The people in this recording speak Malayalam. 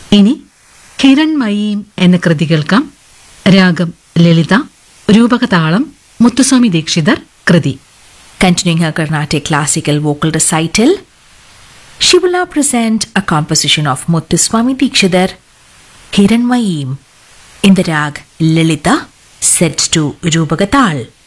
ഇനി ഹിരൺമയീം എന്ന കൃതി കേൾക്കാം. രാഗം ലളിത, രൂപകതാളം മുത്തുസ്വാമി ദീക്ഷിതർ. കൃതി. Continuing her Carnatic classical vocal recital, she will now present a composition of Muthuswami Dikshidhar, Hiranmayim, in the rag Lalita, set to Rupagatal.